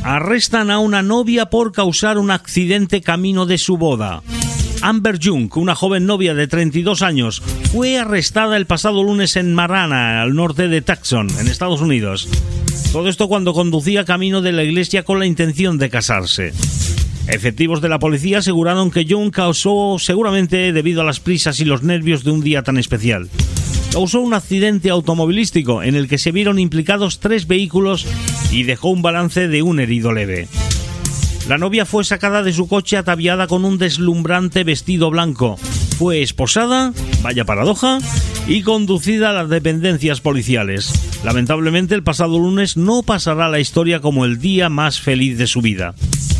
Arrestan a una novia por causar un accidente camino de su boda. Amber Young, una joven novia de 32 años, fue arrestada el pasado lunes en Marana, al norte de Tucson, en Estados Unidos. Todo esto cuando conducía camino de la iglesia con la intención de casarse. Efectivos de la policía aseguraron que Young causó, seguramente debido a las prisas y los nervios de un día tan especial. Causó un accidente automovilístico en el que se vieron implicados 3 vehículos y dejó un balance de un herido leve. La novia fue sacada de su coche ataviada con un deslumbrante vestido blanco. Fue esposada, vaya paradoja, y conducida a las dependencias policiales. Lamentablemente, el pasado lunes no pasará a la historia como el día más feliz de su vida.